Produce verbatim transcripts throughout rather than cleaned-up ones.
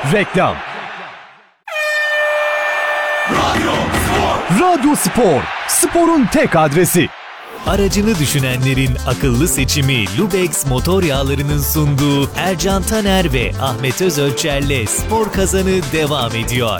Reklam. Radyo Spor. Radyo Spor. Sporun tek adresi. Aracını düşünenlerin akıllı seçimi Lubex motor yağlarının sunduğu Ercan Taner ve Ahmet Özölçer'le Spor Kazanı devam ediyor.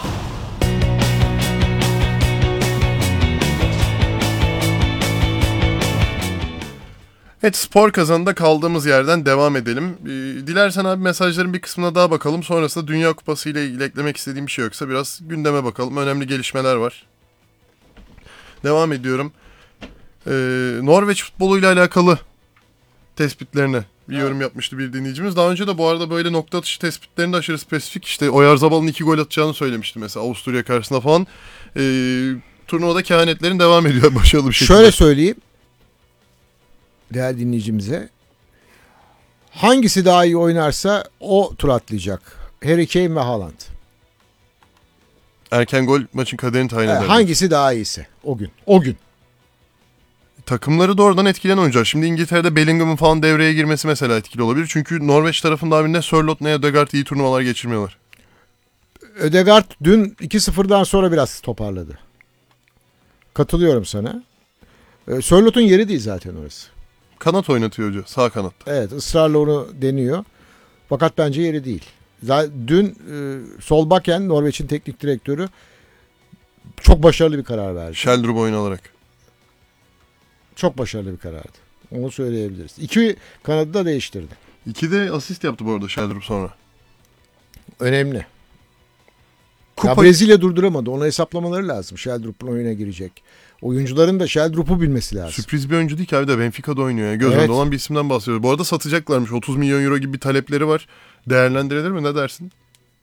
Evet, Spor Kazanı'nda kaldığımız yerden devam edelim. Ee, dilersen abi mesajların bir kısmına daha bakalım. Sonrasında Dünya Kupası ile ilgili eklemek istediğim bir şey yoksa biraz gündeme bakalım. Önemli gelişmeler var. Devam ediyorum. Ee, Norveç futboluyla alakalı tespitlerine bir evet. yorum yapmıştı bir dinleyicimiz. Daha önce de bu arada böyle nokta atışı tespitlerinde aşırı spesifik. İşte Oyarzabal'ın iki gol atacağını söylemişti mesela Avusturya karşısında falan. Ee, turnuvada kehanetlerin devam ediyor başarılı bir şekilde. Şöyle söyleyeyim değerli dinleyicimize. Hangisi daha iyi oynarsa o tur atlayacak. Harry Kane ve Haaland. Erken gol maçın kaderini tayin eder. Hangisi daha iyiyse o gün. O gün. Takımları doğrudan etkileyen oyuncular. Şimdi İngiltere'de Bellingham'ın falan devreye girmesi mesela etkili olabilir. Çünkü Norveç tarafında abi ne Sørloth ne Ødegaard iyi turnuvalar geçirmiyorlar. Ødegaard dün iki sıfırdan sonra biraz toparladı. Katılıyorum sana. Sørloth'un yeri değil zaten orası. Kanat oynatıyor hoca. Sağ kanat. Evet, ısrarla onu deniyor. Fakat bence yeri değil. Dün e, Solbakken Norveç'in teknik direktörü çok başarılı bir karar verdi. Sheldrup oyun alarak. Çok başarılı bir karardı. Onu söyleyebiliriz. İki kanadı da değiştirdi. İki de asist yaptı bu arada Sheldrup sonra. Önemli. Kupa... Ya Brezilya durduramadı. Onu hesaplamaları lazım. Sheldrup'un oyuna girecek. Oyuncuların da Sheldrup'u bilmesi lazım. Sürpriz bir oyuncu değil ki abi de Benfica'da oynuyor. Yani. Göz önünde evet. olan bir isimden bahsediyoruz. Bu arada satacaklarmış. otuz milyon euro gibi bir talepleri var. Değerlendirilir mi? Ne dersin?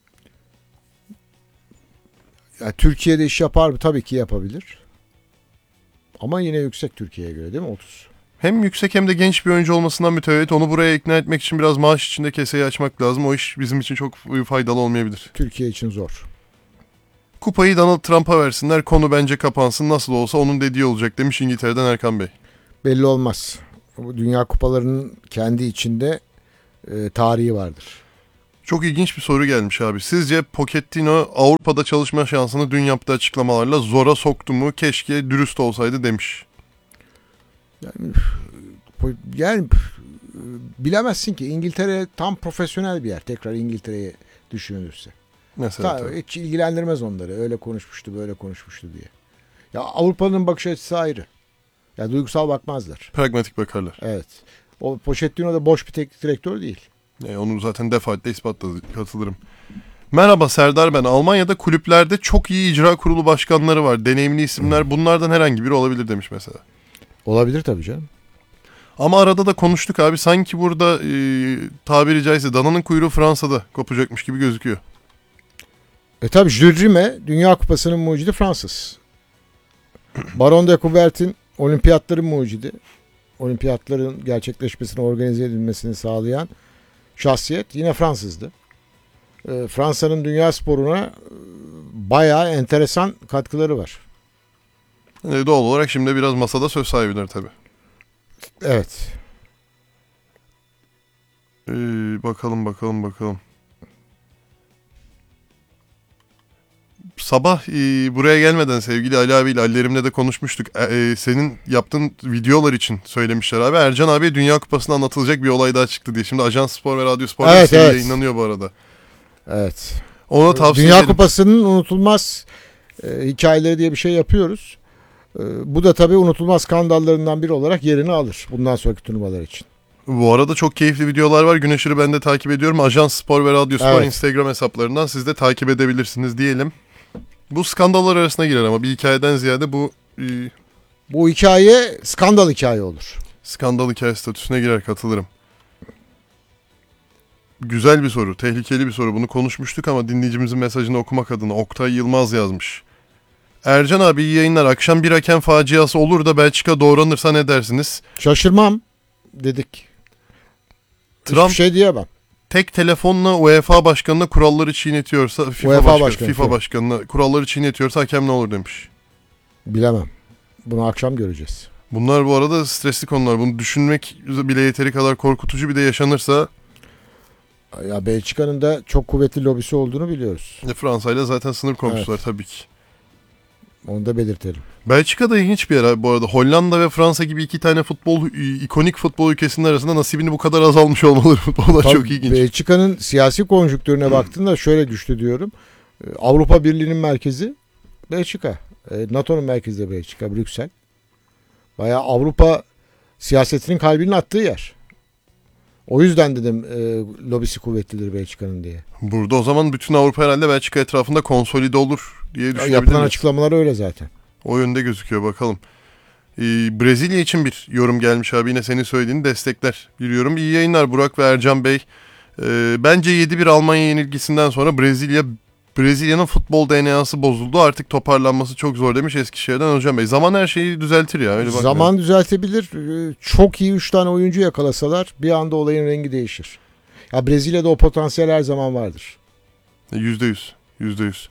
Ya, Türkiye'de iş yapar mı? Tabii ki yapabilir. Ama yine yüksek Türkiye'ye göre değil mi? otuz. Hem yüksek hem de genç bir oyuncu olmasından mütevellit onu buraya ikna etmek için biraz maaş içinde keseyi açmak lazım. O iş bizim için çok faydalı olmayabilir. Türkiye için zor. Kupayı Donald Trump'a versinler. Konu bence kapansın. Nasıl olsa onun dediği olacak demiş İngiltere'den Erkan Bey. Belli olmaz. Dünya kupalarının kendi içinde e, tarihi vardır. Çok ilginç bir soru gelmiş abi. Sizce Pochettino Avrupa'da çalışma şansını dün yaptığı açıklamalarla zora soktu mu? Keşke dürüst olsaydı demiş. Yani, yani bilemezsin ki İngiltere tam profesyonel bir yer. Tekrar İngiltere'ye düşünülürse. Mesela Ta, hiç ilgilendirmez onları. Öyle konuşmuştu, böyle konuşmuştu diye. Ya Avrupa'nın bakış açısı ayrı. Ya duygusal bakmazlar. Pragmatik bakarlar. Evet. O Pochettino da boş bir teknik direktör değil. E, onu zaten defaatle ispatladı. Katılırım. Merhaba Serdar ben. Almanya'da kulüplerde çok iyi icra kurulu başkanları var. Deneyimli isimler. Hmm. Bunlardan herhangi biri olabilir demiş mesela. Olabilir tabii canım. Ama arada da konuştuk abi. Sanki burada e, tabiri caizse dananın kuyruğu Fransa'da kopacakmış gibi gözüküyor. E tabii Jules Rimet Dünya Kupası'nın mucidi Fransız. Baron de Coubertin olimpiyatların mucidi. Olimpiyatların gerçekleşmesini, organize edilmesini sağlayan şahsiyet yine Fransızdı. E, Fransa'nın dünya sporuna e, bayağı enteresan katkıları var. E, doğal olarak şimdi biraz masada söz sahibiler tabii. Evet. E, bakalım bakalım bakalım. Sabah e, buraya gelmeden sevgili Ali abiyle Alilerimle de konuşmuştuk. E, e, senin yaptığın videolar için söylemişler abi. Ercan abi Dünya Kupası'nda anlatılacak bir olay daha çıktı diye. Şimdi Ajans Spor ve Radyo Spor evet, evet. yayınlanıyor bu arada. Evet. Ona tavsiye Dünya ederim. Kupası'nın unutulmaz e, hikayeleri diye bir şey yapıyoruz. E, bu da tabii unutulmaz skandallarından biri olarak yerini alır bundan sonraki turnuvalar için. Bu arada çok keyifli videolar var. Gün Işır'ı ben de takip ediyorum. Ajans Spor ve Radyo Spor evet. Instagram hesaplarından siz de takip edebilirsiniz diyelim. Bu skandallar arasına girer ama bir hikayeden ziyade bu... E, bu hikaye skandal hikaye olur. Skandal hikaye statüsüne girer, katılırım. Güzel bir soru, tehlikeli bir soru. Bunu konuşmuştuk ama dinleyicimizin mesajını okumak adına Oktay Yılmaz yazmış. Ercan abi iyi yayınlar. Akşam bir hakem faciası olur da Belçika doğranırsa ne dersiniz? Şaşırmam dedik. Trump hiçbir şey diyemem. Tek telefonla UEFA başkanına kuralları çiğnetiyorsa, FIFA, UEFA başkanı, başkanı, FIFA başkanına kuralları çiğnetiyorsa hakem ne olur demiş. Bilemem. Bunu akşam göreceğiz. Bunlar bu arada stresli konular. Bunu düşünmek bile yeteri kadar korkutucu, bir de yaşanırsa. Ya Belçika'nın da çok kuvvetli lobisi olduğunu biliyoruz. E, Fransa ile zaten sınır komşular tabii ki. Onu da belirtelim. Belçika da ilginç bir yer abi bu arada. Hollanda ve Fransa gibi iki tane futbol ikonik futbol ülkesinin arasında nasibini bu kadar azalmış olmaları futbolda Tabii çok ilginç. Belçika'nın siyasi konjonktürüne baktığında şöyle düştü diyorum. Avrupa Birliği'nin merkezi Belçika. NATO'nun merkezi de Belçika, Brüksel. Bayağı Avrupa siyasetinin kalbinin attığı yer. O yüzden dedim e, lobisi kuvvetlidir Belçika'nın diye. Burada o zaman bütün Avrupa herhalde Belçika etrafında konsolide olur diye düşünebiliriz. Yapılan açıklamalar öyle zaten. O yönde gözüküyor bakalım. Ee, Brezilya için bir yorum gelmiş abi. Yine senin söylediğini destekler bir yorum. İyi yayınlar Burak ve Ercan Bey. Ee, bence yedi bir Almanya yenilgisinden sonra Brezilya Brezilya'nın futbol D N A'sı bozuldu. Artık toparlanması çok zor demiş Eskişehir'den Hocam Bey. Zaman her şeyi düzeltir ya. Öyle Zaman düzeltebilir. Çok iyi üç tane oyuncu yakalasalar bir anda olayın rengi değişir. Ya Brezilya'da o potansiyel her zaman vardır. Yüzde yüz. Yüzde yüz.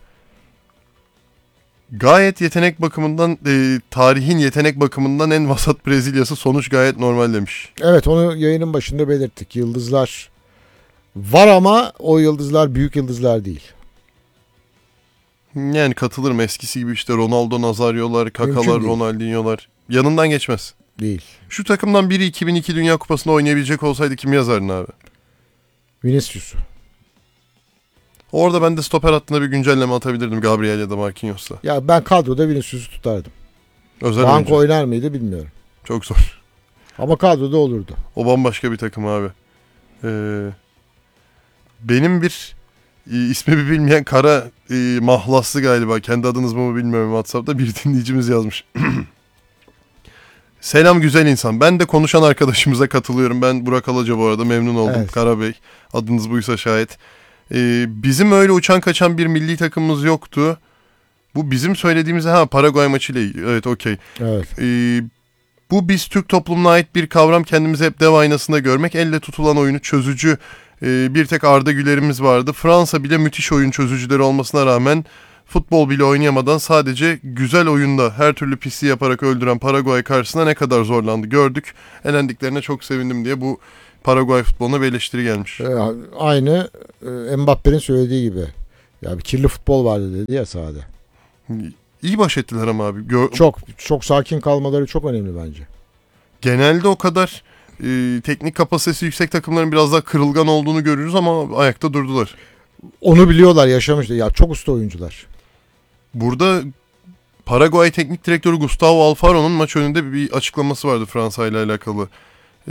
Gayet yetenek bakımından, e, tarihin yetenek bakımından en vasat Brezilya'sı, sonuç gayet normal demiş. Evet, onu yayının başında belirttik. Yıldızlar var ama o yıldızlar büyük yıldızlar değil. Yani katılırım, eskisi gibi işte Ronaldo, Nazario'lar, Kaka'lar, Ronaldinho'lar yanından geçmez. Değil. Şu takımdan biri iki bin iki Dünya Kupası'nda oynayabilecek olsaydı kim yazardın abi? Vinicius'u. Orada ben de stoper hattına bir güncelleme atabilirdim Gabriel ya da Marquinhos'la. Ya ben kadroda Vinicius'u tutardım. Özel Banko oyuncu. oynar mıydı bilmiyorum. Çok zor. Ama kadroda olurdu. O bambaşka bir takım abi. Ee, benim bir e, ismi bir bilmeyen kara e, mahlaslı galiba. Kendi adınız mı bilmiyorum, WhatsApp'ta bir dinleyicimiz yazmış. Selam güzel insan. Ben de konuşan arkadaşımıza katılıyorum. Ben Burak Alaca bu arada, memnun oldum. Evet. Karabey. Adınız buysa şayet. Ee, bizim öyle uçan kaçan bir milli takımımız yoktu. Bu bizim söylediğimiz ha Paraguay maçıyla ilgili. Evet, okey. Evet. Ee, bu biz Türk toplumuna ait bir kavram, kendimizi hep dev aynasında görmek. Elle tutulan oyunu çözücü e, bir tek Arda Güler'imiz vardı. Fransa bile müthiş oyun çözücüleri olmasına rağmen futbol bile oynayamadan sadece güzel oyunda her türlü pisliği yaparak öldüren Paraguay karşısında ne kadar zorlandı gördük. Elendiklerine çok sevindim diye bu Paraguay futboluna bir eleştiri gelmiş. Ee, aynı e, Mbappe'nin söylediği gibi. Ya bir kirli futbol vardı dedi ya sahada. İyi baş ettiler ama abi. Gör- Çok çok sakin kalmaları çok önemli bence. Genelde o kadar e, teknik kapasitesi yüksek takımların biraz daha kırılgan olduğunu görürüz ama ayakta durdular. Onu biliyorlar, yaşamışlar. Ya çok usta oyuncular. Burada Paraguay Teknik Direktörü Gustavo Alfaro'nun maç önünde bir açıklaması vardı Fransa ile alakalı. Ee,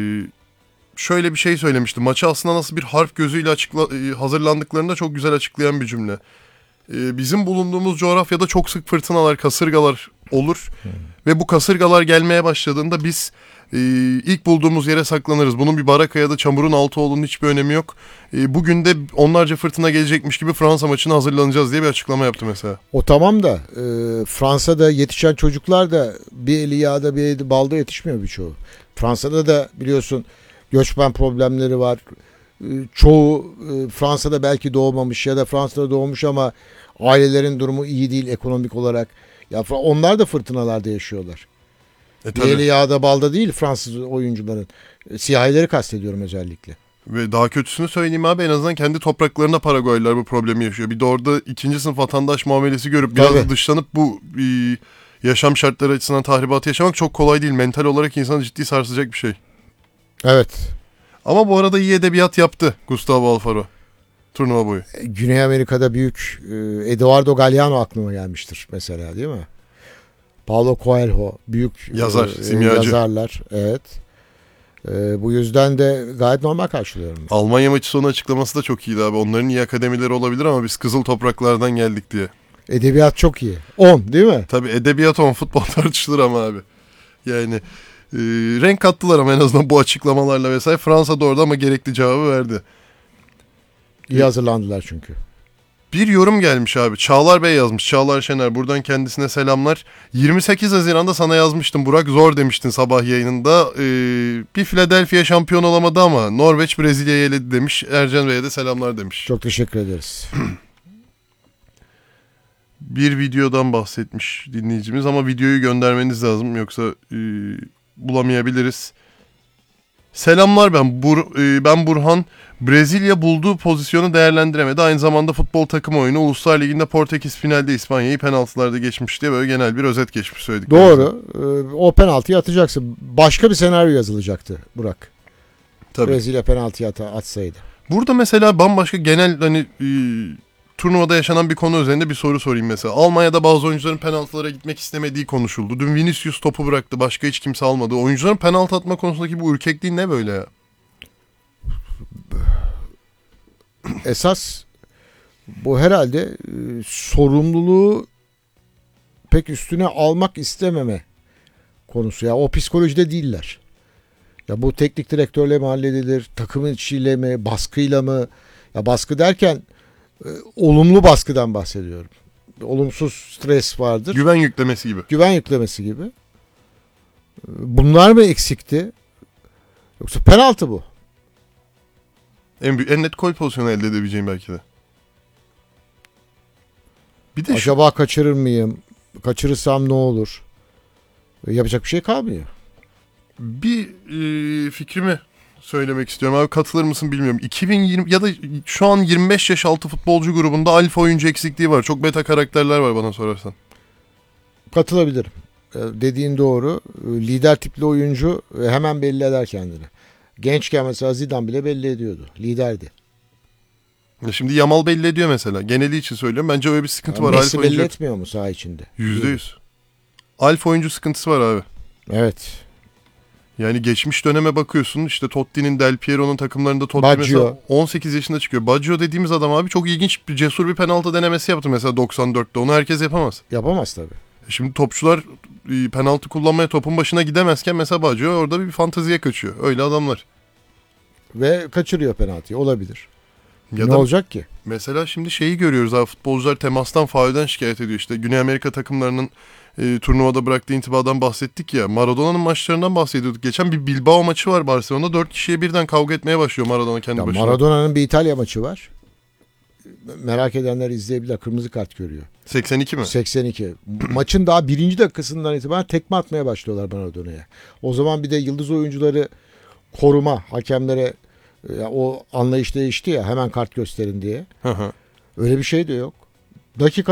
şöyle bir şey söylemişti. Maçı aslında nasıl bir harp gözüyle açıkla, e, hazırlandıklarını da çok güzel açıklayan bir cümle. Ee, bizim bulunduğumuz coğrafyada çok sık fırtınalar, kasırgalar olur. Hmm. Ve bu kasırgalar gelmeye başladığında biz e, ilk bulduğumuz yere saklanırız. Bunun bir baraka ya da çamurun altı olduğunun hiçbir önemi yok. E, bugün de onlarca fırtına gelecekmiş gibi Fransa maçına hazırlanacağız diye bir açıklama yaptı mesela. O tamam da e, Fransa'da yetişen çocuklar da bir eli yağda bir eli balda yetişmiyor birçoğu. Fransa'da da biliyorsun göçmen problemleri var. E, çoğu e, Fransa'da belki doğmamış ya da Fransa'da doğmuş ama ailelerin durumu iyi değil ekonomik olarak. Ya onlar da fırtınalarda yaşıyorlar. E, bir eli yağda balda değil Fransız oyuncuların. E, siyahileri kastediyorum özellikle. Ve daha kötüsünü söyleyeyim abi, en azından kendi topraklarında Paraguaylılar bu problemi yaşıyor. Bir de orada ikinci sınıf vatandaş muamelesi görüp biraz da dışlanıp bu e, yaşam şartları açısından tahribatı yaşamak çok kolay değil. Mental olarak insanı ciddi sarsacak bir şey. Evet. Ama bu arada iyi edebiyat yaptı Gustavo Alfaro turnuva boyu. E, Güney Amerika'da büyük e, Eduardo Galeano aklıma gelmiştir mesela, değil mi? Paulo Coelho büyük yazar, e, simyacı. yazarlar. Evet. E, bu yüzden de gayet normal karşılıyorum. Almanya maçı sonu açıklaması da çok iyiydi abi. Onların iyi akademileri olabilir ama biz kızıl topraklardan geldik diye. Edebiyat çok iyi. on değil mi? Tabii edebiyat on, futbol tartışılır ama abi. Yani e, renk kattılar ama en azından bu açıklamalarla vesaire. Fransa da orada ama gerekli cevabı verdi. İyi hazırlandılar çünkü. Bir yorum gelmiş abi. Çağlar Bey yazmış. Çağlar Şener. Buradan kendisine selamlar. yirmi sekiz Haziran'da sana yazmıştım Burak. Zor demiştin sabah yayınında. Ee, bir Philadelphia şampiyon olamadı ama Norveç Brezilya'yı eledi demiş. Ercan Bey'e de selamlar demiş. Çok teşekkür ederiz. Bir videodan bahsetmiş dinleyicimiz ama videoyu göndermeniz lazım. Yoksa e, bulamayabiliriz. Selamlar ben Bur e, ben Burhan. Brezilya bulduğu pozisyonu değerlendiremedi. Aynı zamanda futbol takım oyunu Uluslar Ligi'nde Portekiz finalde İspanya'yı penaltılarda geçmiş diye böyle genel bir özet geçmiş söyledik. Doğru. Ee, O penaltıyı atacaksın. Başka bir senaryo yazılacaktı Burak. Tabii. Brezilya penaltıyı at atsaydı. Burada mesela bambaşka genel hani e, turnuvada yaşanan bir konu üzerinde bir soru sorayım mesela. Almanya'da bazı oyuncuların penaltılara gitmek istemediği konuşuldu. Dün Vinicius topu bıraktı. Başka hiç kimse almadı. Oyuncuların penaltı atma konusundaki bu ürkekliği ne böyle ya? Esas bu herhalde e, sorumluluğu pek üstüne almak istememe konusu. Ya o psikolojide değiller. Ya bu teknik direktörle mi halledilir, takımın içiyle mi, baskıyla mı? Ya baskı derken e, olumlu baskıdan bahsediyorum. Olumsuz stres vardır. Güven yüklemesi gibi. Güven yüklemesi gibi. E, Bunlar mı eksikti? Yoksa penaltı bu. En, büyük, en net gol pozisyonu elde edebileceğim belki de. Bir de şu, Acaba kaçırır mıyım? Kaçırırsam ne olur? E, Yapacak bir şey kalmıyor. bir e, fikrimi söylemek istiyorum. Abi katılır mısın bilmiyorum. iki bin yirmi ya da şu an yirmi beş yaş altı futbolcu grubunda alfa oyuncu eksikliği var. Çok beta karakterler var bana sorarsan. Katılabilirim. E, Dediğin doğru. E, Lider tipli oyuncu e, hemen belli eder kendini. Gençken mesela Zidane bile belli ediyordu. Liderdi. Ya şimdi Yamal belli ediyor mesela. Geneli için söylüyorum. Bence öyle bir sıkıntı Yani var. Messi Alfa belli oyuncu. etmiyor mu saha içinde? yüzde yüz. Alfa oyuncu sıkıntısı var abi. Evet. Yani geçmiş döneme bakıyorsun. İşte Totti'nin, Del Piero'nun takımlarında Totti Baggio. mesela on sekiz yaşında çıkıyor. Baggio dediğimiz adam abi çok ilginç bir cesur bir penaltı denemesi yaptı mesela doksan dörtte. Onu herkes yapamaz. Yapamaz tabii. Şimdi topçular e, penaltı kullanmaya topun başına gidemezken mesela Baggio orada bir fanteziye kaçıyor. Öyle adamlar. Ve kaçırıyor penaltıyı. Olabilir. Ya ne da olacak ki? mesela şimdi şeyi görüyoruz abi, futbolcular temastan, faulden şikayet ediyor. İşte Güney Amerika takımlarının e, turnuvada bıraktığı intibadan bahsettik ya. Maradona'nın maçlarından bahsediyorduk. Geçen bir Bilbao maçı var Barcelona'da. Dört kişiye birden kavga etmeye başlıyor Maradona kendi Ya başına. Maradona'nın bir İtalya maçı var. Merak edenler izleyebilir. Kırmızı kart görüyor. seksen iki mi? seksen iki. Maçın daha birinci dakikasından itibaren tekme atmaya başlıyorlar Maradona'ya. O zaman bir de yıldız oyuncuları koruma, hakemlere ya o anlayış değişti ya, hemen kart gösterin diye. Hı hı. Öyle bir şey de yok. Dakika